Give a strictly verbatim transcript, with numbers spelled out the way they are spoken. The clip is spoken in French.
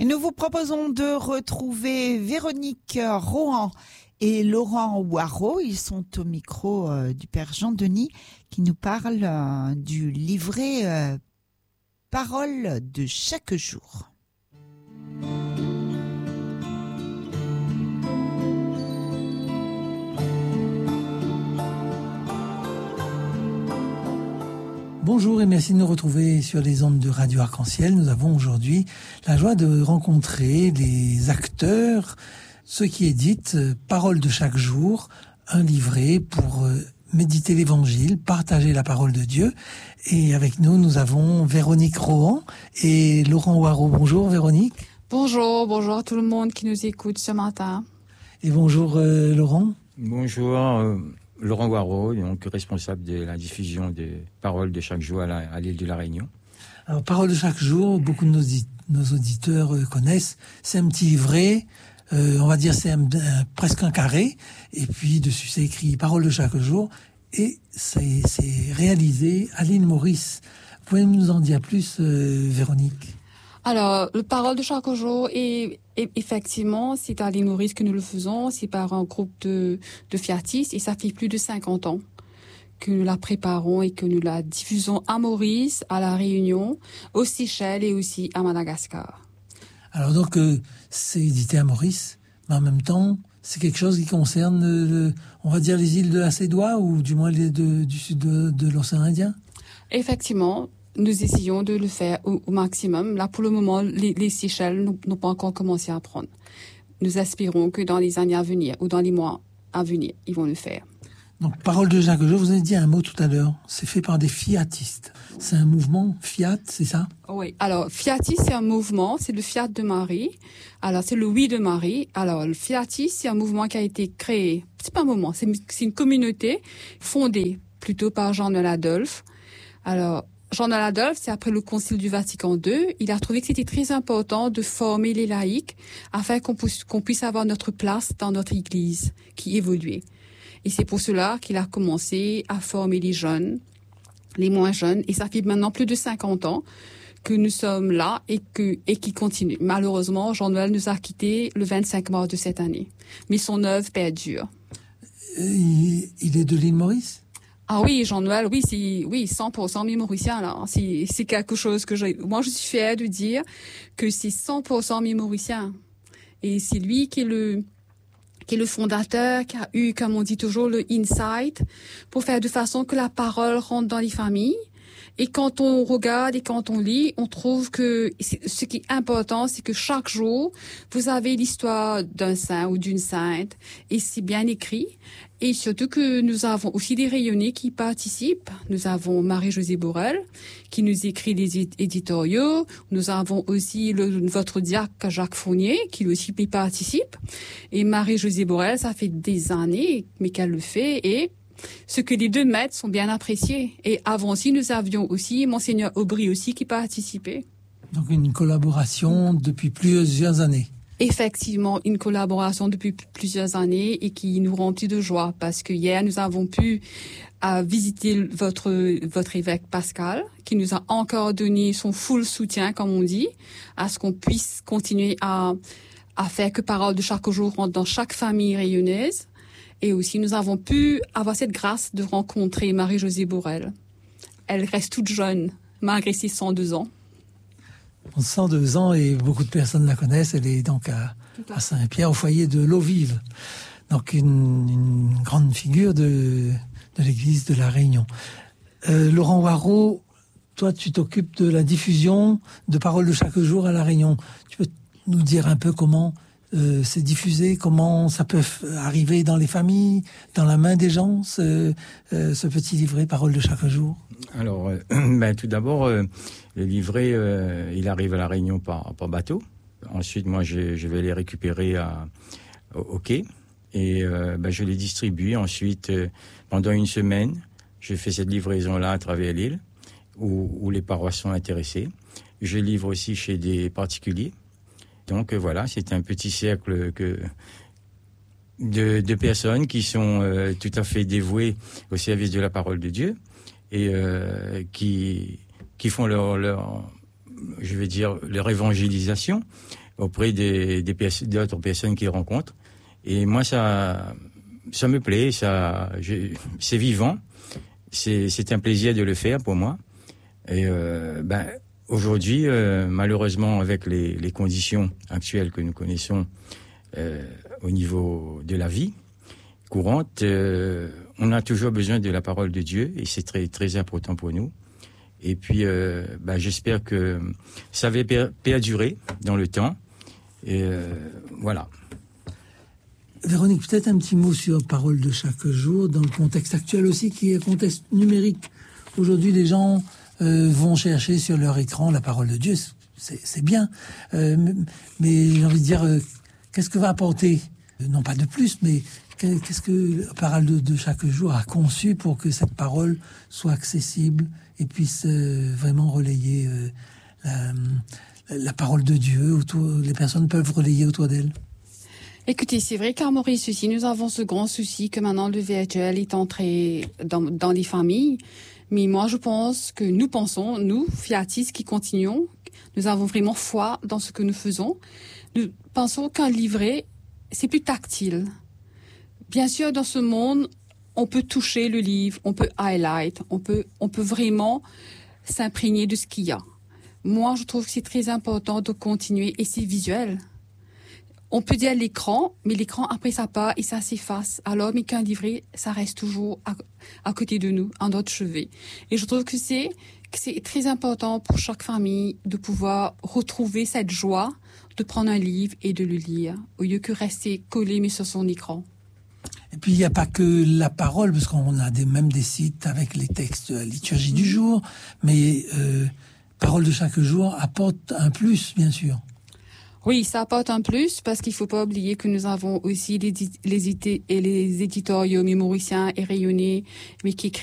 Et nous vous proposons de retrouver Véronique Rohan et Laurent Waro. Ils sont au micro euh, du Père Jean-Denis qui nous parle euh, du livret euh, Parole de chaque jour. Bonjour et merci de nous retrouver sur les ondes de Radio Arc-en-Ciel. Nous avons aujourd'hui la joie de rencontrer les acteurs, ceux qui éditent Parole de chaque jour, un livret pour méditer l'Évangile, partager la parole de Dieu. Et avec nous, nous avons Véronique Rohan et Laurent Waro. Bonjour Véronique. Bonjour, bonjour à tout le monde qui nous écoute ce matin. Et bonjour euh, Laurent. Bonjour. Euh... Laurent Waro, donc responsable de la diffusion des paroles de chaque jour à, la, à l'île de la Réunion. Alors, Paroles de chaque jour, beaucoup de nos, nos auditeurs euh, connaissent. C'est un petit livret, euh, on va dire c'est un, un, presque un carré, et puis dessus c'est écrit Paroles de chaque jour, et c'est, c'est réalisé à l'île Maurice. Vous pouvez nous en dire plus, euh, Véronique? Alors, le Parole de chaque jour est, est effectivement, c'est à l'île Maurice que nous le faisons, c'est par un groupe de, de fiatistes, et ça fait plus de cinquante ans que nous la préparons et que nous la diffusons à Maurice, à la Réunion, aux Seychelles et aussi à Madagascar. Alors donc, euh, c'est édité à Maurice, mais en même temps, c'est quelque chose qui concerne, le, on va dire, les îles de la Cédois, ou du moins les de, du sud de, de l'océan Indien? Effectivement. Nous essayons de le faire au, au maximum. Là, pour le moment, les, les Seychelles n'ont pas encore commencé à apprendre. Nous espérons que dans les années à venir, ou dans les mois à venir, ils vont le faire. Donc, Parole de chaque jour, vous avez dit un mot tout à l'heure. C'est fait par des fiatistes. C'est un mouvement Fiat, c'est ça? Oui. Alors, fiatiste, c'est un mouvement. C'est le Fiat de Marie. Alors, c'est le oui de Marie. Alors, le fiatiste, c'est un mouvement qui a été créé. C'est pas un mouvement. C'est, c'est une communauté fondée plutôt par Jean-Noël Adolphe. Alors, Jean-Noël Adolphe, c'est après le Concile du Vatican deux, il a trouvé que c'était très important de former les laïcs afin qu'on puisse, qu'on puisse avoir notre place dans notre Église qui évoluait. Et c'est pour cela qu'il a commencé à former les jeunes, les moins jeunes, et ça fait maintenant plus de cinquante ans que nous sommes là et que et qui continue. Malheureusement, Jean-Noël nous a quittés le vingt-cinq mars de cette année, mais son œuvre perdure. Il, il est de l'île Maurice? Ah oui, Jean-Noël, oui, c'est, oui, cent pour cent mémoricien, là. C'est, c'est quelque chose que j'ai, moi, je suis fière de dire que c'est cent pour cent mémoricien. Et c'est lui qui est le, qui est le fondateur, qui a eu, comme on dit toujours, le insight pour faire de façon que la parole rentre dans les familles. Et quand on regarde et quand on lit, on trouve que ce qui est important, c'est que chaque jour, vous avez l'histoire d'un saint ou d'une sainte, et c'est bien écrit. Et surtout que nous avons aussi des rayonnés qui participent. Nous avons Marie-Josée Borel, qui nous écrit des éditoriaux. Nous avons aussi le, votre diacre Jacques Fournier, qui lui aussi participe. Et Marie-Josée Borel, ça fait des années, mais qu'elle le fait, et ce que les deux maîtres sont bien appréciés. Et avant aussi, nous avions aussi Monseigneur Aubry aussi qui participait. Donc une collaboration depuis plusieurs années. Effectivement, une collaboration depuis plusieurs années et qui nous remplit de joie parce que hier, nous avons pu euh, visiter votre, votre évêque Pascal qui nous a encore donné son full soutien, comme on dit, à ce qu'on puisse continuer à, à faire que Parole de chaque jour rentre dans chaque famille rayonnaise. Et aussi, nous avons pu avoir cette grâce de rencontrer Marie-Josée Borel. Elle reste toute jeune, malgré ses cent deux ans. cent deux ans et beaucoup de personnes la connaissent. Elle est donc à, à Saint-Pierre, au foyer de l'eau vive. Donc une, une grande figure de, de l'église de la Réunion. Euh, Laurent Waro, toi tu t'occupes de la diffusion de Paroles de chaque jour à la Réunion. Tu peux nous dire un peu comment euh, c'est diffusé, comment ça peut arriver dans les familles, dans la main des gens, ce, euh, ce petit livret Paroles de chaque jour? Alors, euh, ben, tout d'abord, euh, le livret, euh, il arrive à la Réunion par, par bateau. Ensuite, moi, je, je vais les récupérer à, au, au quai et euh, ben, je les distribue. Ensuite, euh, pendant une semaine, je fais cette livraison-là à travers l'île où, où les paroisses sont intéressées. Je livre aussi chez des particuliers. Donc, euh, voilà, c'est un petit cercle que... De, de personnes qui sont euh, tout à fait dévouées au service de la parole de Dieu et euh, qui qui font leur leur je vais dire leur évangélisation auprès des, des pers- d'autres personnes qu'ils rencontrent. Et moi, ça, ça me plaît, ça, je, c'est vivant, c'est, c'est un plaisir de le faire pour moi. Et euh, ben, aujourd'hui, euh, malheureusement, avec les, les conditions actuelles que nous connaissons euh, au niveau de la vie courante, euh, on a toujours besoin de la parole de Dieu et c'est très très important pour nous. Et puis, euh, ben, j'espère que ça va per- perdurer dans le temps. Et euh, voilà. Véronique, peut-être un petit mot sur Parole de chaque jour, dans le contexte actuel aussi, qui est un contexte numérique. Aujourd'hui, les gens euh, vont chercher sur leur écran la parole de Dieu. C'est, c'est bien. Euh, mais j'ai envie de dire, euh, qu'est-ce que va apporter, non pas de plus, mais qu'est-ce que Parole de, de chaque jour a conçu pour que cette parole soit accessible et puisse euh, vraiment relayer euh, la, la parole de Dieu autour, les personnes peuvent relayer autour d'elle? Écoutez, c'est vrai qu'à Maurice aussi, nous avons ce grand souci que maintenant le virtuel est entré dans, dans les familles. Mais moi, je pense que nous pensons, nous, fiatistes qui continuons, nous avons vraiment foi dans ce que nous faisons. Nous pensons qu'un livret, c'est plus tactile. Bien sûr, dans ce monde, on peut toucher le livre, on peut highlight, on peut, on peut vraiment s'imprégner de ce qu'il y a. Moi, je trouve que c'est très important de continuer et c'est visuel. On peut dire l'écran, mais l'écran, après, ça part et ça s'efface. Alors, mais qu'un livret, ça reste toujours à, à côté de nous, à notre chevet. Et je trouve que c'est, que c'est très important pour chaque famille de pouvoir retrouver cette joie de prendre un livre et de le lire, au lieu que rester collé, mais sur son écran. Et puis, il n'y a pas que la parole, parce qu'on a des, même des sites avec les textes de la liturgie mmh. du jour, mais euh, Parole de chaque jour apporte un plus, bien sûr. Oui, ça apporte un plus parce qu'il ne faut pas oublier que nous avons aussi les, les, et les éditoriaux mémoriciens et rayonnés, mais qui écrivent